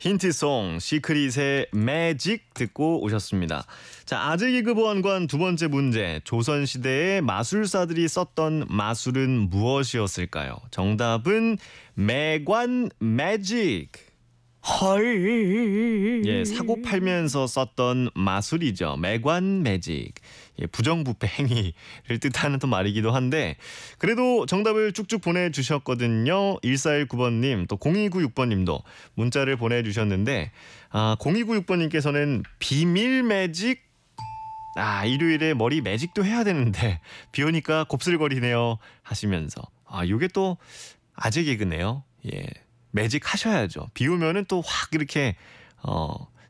힌트송 시크릿의 매직 듣고 오셨습니다. 자, 아재 개그 보안관 두 번째 문제. 조선시대의 마술사들이 썼던 마술은 무엇이었을까요? 정답은 매관 매직. 헐. 예, 사고 팔면서 썼던 마술이죠. 매관 매직. 예, 부정부패 행위를 뜻하는 또 말이기도 한데 그래도 정답을 쭉쭉 보내주셨거든요. 1419번님 또 0296번님도 문자를 보내주셨는데 0296번님께서는 비밀 매직 일요일에 머리 매직도 해야 되는데 비 오니까 곱슬거리네요 하시면서 요게 또 아재 개그네요. 예, 매직 하셔야죠. 비 오면은 또 확 이렇게